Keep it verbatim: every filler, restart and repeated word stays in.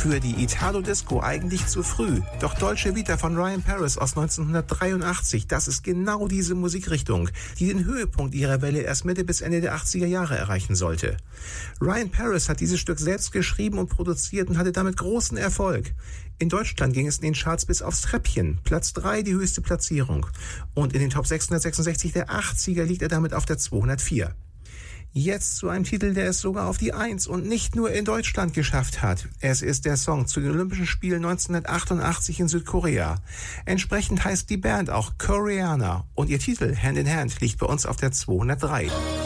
Für die Italo-Disco eigentlich zu früh. Doch Dolce Vita von Ryan Paris aus neunzehnhundertdreiundachtzig, das ist genau diese Musikrichtung, die den Höhepunkt ihrer Welle erst Mitte bis Ende der achtziger Jahre erreichen sollte. Ryan Paris hat dieses Stück selbst geschrieben und produziert und hatte damit großen Erfolg. In Deutschland ging es in den Charts bis aufs Treppchen. Platz drei, die höchste Platzierung. Und in den Top sechshundertsechsundsechzig der achtziger liegt er damit auf der zweihundertvier. Jetzt zu einem Titel, der es sogar auf die Eins und nicht nur in Deutschland geschafft hat. Es ist der Song zu den Olympischen Spielen neunzehnhundertachtundachtzig in Südkorea. Entsprechend heißt die Band auch Koreaner und ihr Titel Hand in Hand liegt bei uns auf der zweihundertdrei.